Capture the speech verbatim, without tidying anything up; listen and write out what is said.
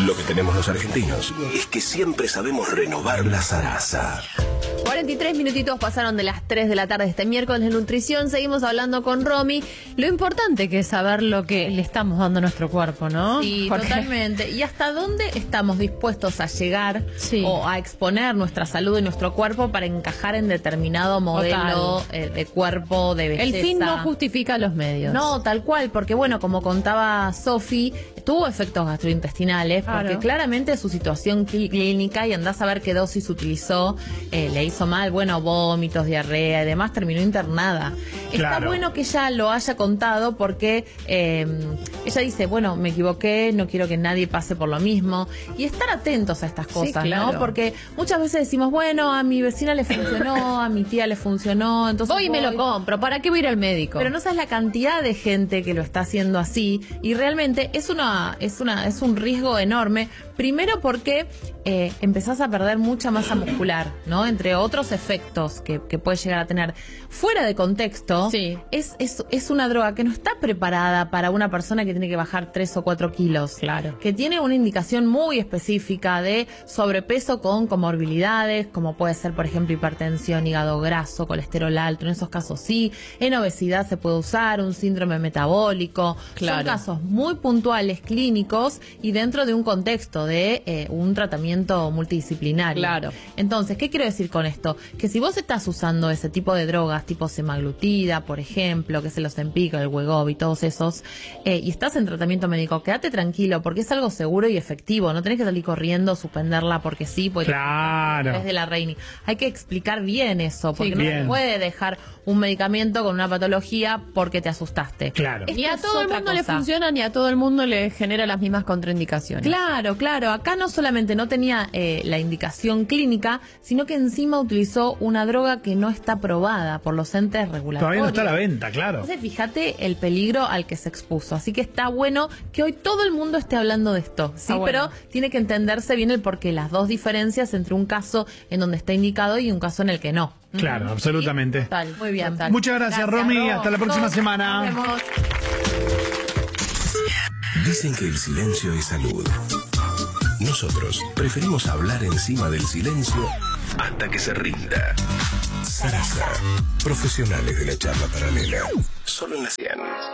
Lo que tenemos los argentinos es que siempre sabemos renovar la zaraza. cuarenta y tres minutitos pasaron de las tres de la tarde este miércoles de nutrición. Seguimos hablando con Romy. Lo importante que es saber lo que le estamos dando a nuestro cuerpo, ¿no? Sí, Porque... totalmente. Y hasta dónde estamos dispuestos a llegar sí. o a exponer nuestra salud y nuestro cuerpo para encajar en determinado modelo eh, de cuerpo, de belleza. El fin no justifica los medios. No, tal cual, porque bueno, como contaba Sofi, tuvo efectos gastrointestinales, claro. porque claramente su situación clínica, y andás a ver qué dosis utilizó, eh, le hizo mal, bueno, vómitos, diarrea y demás, terminó internada. Claro. Está bueno que ella lo haya contado porque eh, ella dice, bueno, me equivoqué, no quiero que nadie pase por lo mismo, y estar atentos a estas cosas, sí, claro. ¿no? Porque muchas veces decimos, bueno, a mi vecina le funcionó, a mi tía le funcionó, entonces voy y me lo compro, ¿para qué voy a ir al médico? Pero no sabes la cantidad de gente que lo está haciendo así, y realmente es una, es una, es un riesgo enorme. Primero porque eh, empezás a perder mucha masa muscular, ¿no? Entre otros efectos que, que puede llegar a tener. Fuera de contexto, sí. es, es, es una droga que no está preparada para una persona que tiene que bajar tres o cuatro kilos. Claro. Que tiene una indicación muy específica de sobrepeso con comorbilidades, como puede ser, por ejemplo, hipertensión, hígado graso, colesterol alto. En esos casos sí. En obesidad se puede usar, un síndrome metabólico. Claro. Son casos muy puntuales, clínicos, y dentro de un contexto de de eh, un tratamiento multidisciplinario. Claro. Entonces, ¿qué quiero decir con esto? Que si vos estás usando ese tipo de drogas, tipo semaglutida, por ejemplo, que es el Ozempic, el Wegovy, todos esos, eh, y estás en tratamiento médico, quédate tranquilo, porque es algo seguro y efectivo. No tenés que salir corriendo, suspenderla porque sí, porque claro. es de la reina. Hay que explicar bien eso, porque sí, no bien. se puede dejar un medicamento con una patología porque te asustaste. Claro. Ni a todo el mundo le funciona, ni a todo el mundo le genera las mismas contraindicaciones. Claro, claro. Acá no solamente no tenía eh, la indicación clínica, sino que encima utilizó una droga que no está aprobada por los entes regulatorios. Todavía no está a la venta, claro. Entonces, fíjate el peligro al que se expuso. Así que está bueno que hoy todo el mundo esté hablando de esto, ¿sí? Bueno. Pero tiene que entenderse bien el porqué, las dos diferencias entre un caso en donde está indicado y un caso en el que no. Claro, uh-huh. absolutamente. Total, muy bien. Total. Muchas gracias, Gracias, Romy. Ro. Hasta la próxima Nos semana. vemos. Dicen que el silencio es salud. Nosotros preferimos hablar encima del silencio hasta que se rinda. Zaraza, profesionales de la charla paralela. Solo en la cien.